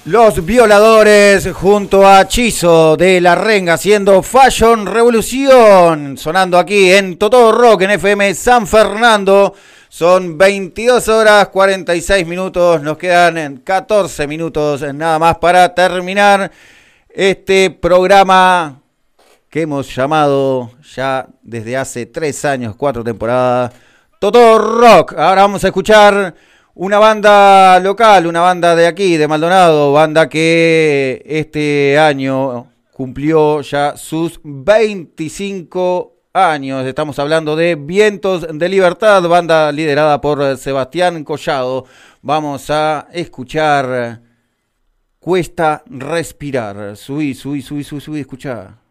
Los Violadores junto a Chizo de la Renga haciendo Fashion Revolución, sonando aquí en Totó Rock en FM San Fernando. Son 22 horas 46 minutos, nos quedan 14 minutos nada más para terminar este programa que hemos llamado ya desde hace 3 años, 4 temporadas, Totó Rock. Ahora vamos a escuchar una banda local, una banda de aquí, de Maldonado, banda que este año cumplió ya sus 25 años. Estamos hablando de Vientos de Libertad, banda liderada por Sebastián Collado. Vamos a escuchar Cuesta Respirar. Subí, escuchá.